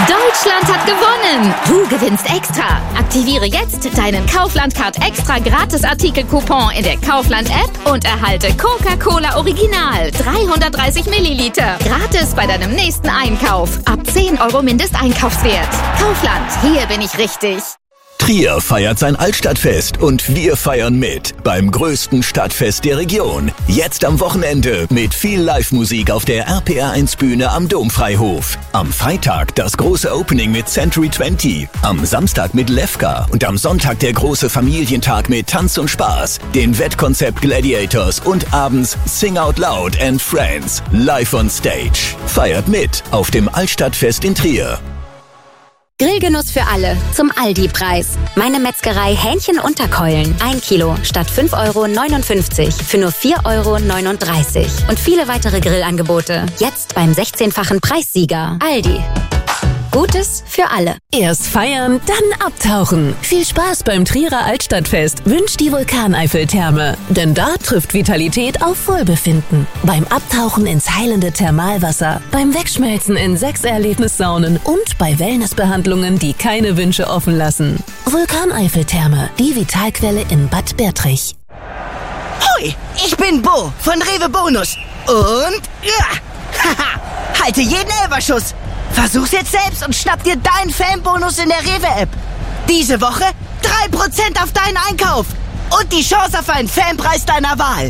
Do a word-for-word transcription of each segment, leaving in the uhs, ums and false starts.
Deutschland hat gewonnen! Du gewinnst extra! Aktiviere jetzt deinen Kaufland-Card Extra Gratis-Artikel-Coupon in der Kaufland-App und erhalte Coca-Cola Original dreihundertdreißig Milliliter gratis bei deinem nächsten Einkauf. Ab zehn Euro Mindesteinkaufswert. Kaufland, hier bin ich richtig. Trier feiert sein Altstadtfest und wir feiern mit beim größten Stadtfest der Region. Jetzt am Wochenende mit viel Live-Musik auf der R P R eins Bühne am Domfreihof. Am Freitag das große Opening mit Century zwanzig, am Samstag mit Lefka und am Sonntag der große Familientag mit Tanz und Spaß, den Wettkonzept Gladiators und abends Sing Out Loud and Friends live on stage. Feiert mit auf dem Altstadtfest in Trier. Grillgenuss für alle zum Aldi-Preis. Meine Metzgerei Hähnchen-Unterkeulen. Ein Kilo statt fünf Euro neunundfünfzig für nur vier Euro neununddreißig. Und viele weitere Grillangebote. Jetzt beim sechzehnfachen Preissieger. Aldi. Gutes für alle. Erst feiern, dann abtauchen. Viel Spaß beim Trierer Altstadtfest wünscht die Vulkaneiffeltherme. Denn da trifft Vitalität auf Wohlbefinden. Beim Abtauchen ins heilende Thermalwasser, beim Wegschmelzen in sechs Erlebnissaunen und bei Wellnessbehandlungen, die keine Wünsche offen lassen. Vulkaneiffeltherme, die Vitalquelle in Bad Bertrich. Hoi, ich bin Bo von Rewe Bonus. Und ja, haha, halte jeden Elferschuss. Versuch's jetzt selbst und schnapp dir deinen Fanbonus in der Rewe-App. Diese Woche drei Prozent auf deinen Einkauf und die Chance auf einen Fanpreis deiner Wahl.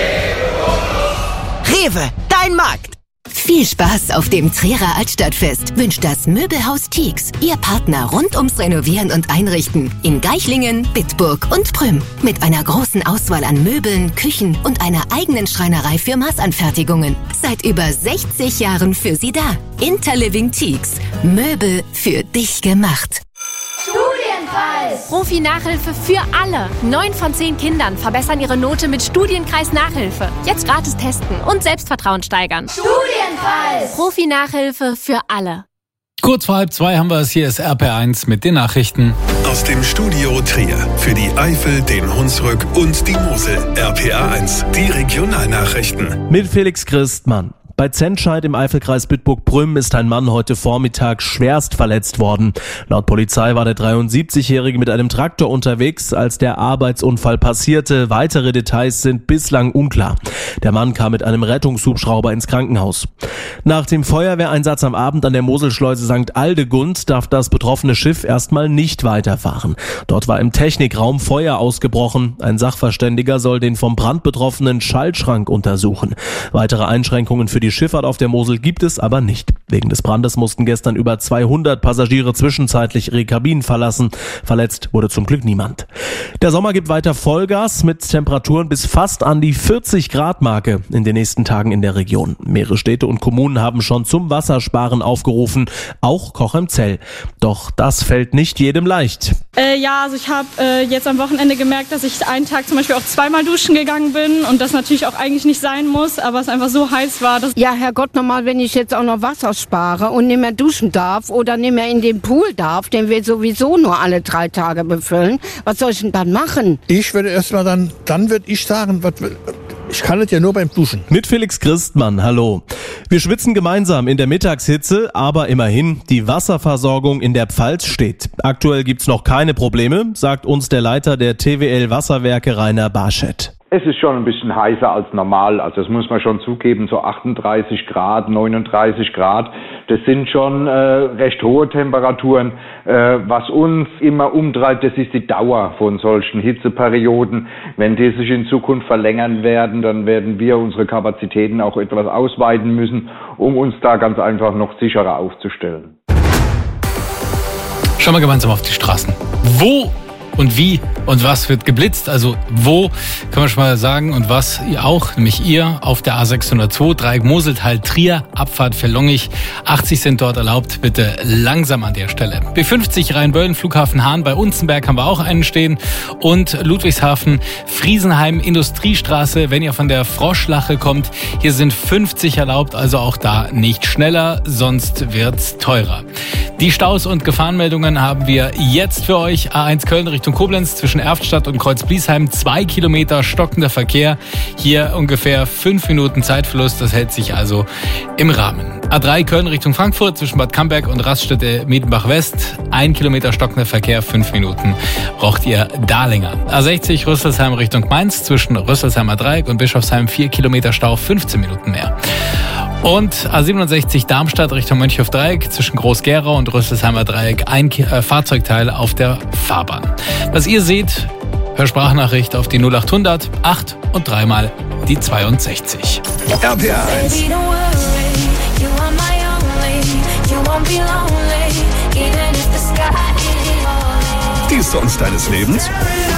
Rewe, dein Markt. Viel Spaß auf dem Trierer Altstadtfest wünscht das Möbelhaus Tieks, Ihr Partner rund ums Renovieren und Einrichten in Geichlingen, Bitburg und Prüm. Mit einer großen Auswahl an Möbeln, Küchen und einer eigenen Schreinerei für Maßanfertigungen. Seit über sechzig Jahren für Sie da. Interliving Tieks. Möbel für dich gemacht. Studienpreis! Profi-Nachhilfe für alle. Neun von zehn Kindern verbessern ihre Note mit Studienkreis Nachhilfe. Jetzt gratis testen und Selbstvertrauen steigern. Studienpreis! Profi-Nachhilfe für alle. Kurz vor halb zwei haben wir es. Hier ist R P R eins mit den Nachrichten. Aus dem Studio Trier für die Eifel, den Hunsrück und die Mosel. R P R eins, die Regionalnachrichten. Mit Felix Christmann. Bei Zentscheid im Eifelkreis Bitburg-Prüm ist ein Mann heute Vormittag schwerst verletzt worden. Laut Polizei war der dreiundsiebzigjährige mit einem Traktor unterwegs, als der Arbeitsunfall passierte. Weitere Details sind bislang unklar. Der Mann kam mit einem Rettungshubschrauber ins Krankenhaus. Nach dem Feuerwehreinsatz am Abend an der Moselschleuse Sankt Aldegund darf das betroffene Schiff erstmal nicht weiterfahren. Dort war im Technikraum Feuer ausgebrochen. Ein Sachverständiger soll den vom Brand betroffenen Schaltschrank untersuchen. Weitere Einschränkungen für die Die Schifffahrt auf der Mosel gibt es aber nicht. Wegen des Brandes mussten gestern über zweihundert Passagiere zwischenzeitlich ihre Kabinen verlassen. Verletzt wurde zum Glück niemand. Der Sommer gibt weiter Vollgas mit Temperaturen bis fast an die vierzig Grad Marke in den nächsten Tagen in der Region. Mehrere Städte und Kommunen haben schon zum Wassersparen aufgerufen, auch Cochem-Zell. Doch das fällt nicht jedem leicht. Äh, ja, also ich habe äh, jetzt am Wochenende gemerkt, dass ich einen Tag zum Beispiel auch zweimal duschen gegangen bin und das natürlich auch eigentlich nicht sein muss, aber es einfach so heiß war, dass ja, Herrgott, nochmal, wenn ich jetzt auch noch Wasser spare und nicht mehr duschen darf oder nicht mehr in den Pool darf, den wir sowieso nur alle drei Tage befüllen, was soll ich denn dann machen? Ich würde erstmal dann, dann würde ich sagen, was, ich kann es ja nur beim Duschen. Mit Felix Christmann, hallo. Wir schwitzen gemeinsam in der Mittagshitze, aber immerhin, die Wasserversorgung in der Pfalz steht. Aktuell gibt's noch keine Probleme, sagt uns der Leiter der T W L Wasserwerke Rainer Barschett. Es ist schon ein bisschen heißer als normal, also das muss man schon zugeben, so achtunddreißig Grad, neununddreißig Grad, das sind schon äh, recht hohe Temperaturen. Äh, was uns immer umtreibt, das ist die Dauer von solchen Hitzeperioden. Wenn die sich in Zukunft verlängern werden, dann werden wir unsere Kapazitäten auch etwas ausweiten müssen, um uns da ganz einfach noch sicherer aufzustellen. Schauen wir gemeinsam auf die Straßen. Wo und wie und was wird geblitzt? Also wo, kann man schon mal sagen, und was ihr auch, nämlich ihr auf der A sechshundertzwei, Dreieck Moseltal, Trier, Abfahrt für Longich. achtzig sind dort erlaubt, bitte langsam an der Stelle. B fünfzig Rheinböllen, Flughafen Hahn, bei Unzenberg haben wir auch einen stehen. Und Ludwigshafen, Friesenheim, Industriestraße, wenn ihr von der Froschlache kommt, hier sind fünfzig erlaubt, also auch da nicht schneller, sonst wird's teurer. Die Staus und Gefahrenmeldungen haben wir jetzt für euch. A eins Köln Richtung Koblenz zwischen Erftstadt und Kreuzbliesheim, zwei Kilometer stockender Verkehr. Hier ungefähr fünf Minuten Zeitverlust, das hält sich also im Rahmen. A drei Köln Richtung Frankfurt zwischen Bad Camberg und Raststätte Miedenbach West. Ein Kilometer stockender Verkehr, fünf Minuten braucht ihr da länger. A sechzig Rüsselsheim Richtung Mainz zwischen Rüsselsheimer Dreieck und Bischofsheim vier Kilometer Stau, fünfzehn Minuten mehr. Und A siebenundsechzig Darmstadt Richtung Mönchhof-Dreieck zwischen Groß-Gerau und Rüsselsheimer Dreieck ein äh, Fahrzeugteil auf der Fahrbahn. Was ihr seht, per Sprachnachricht auf die null acht hundert acht und dreimal die zweiundsechzig. R P R eins. Die Songs deines Lebens?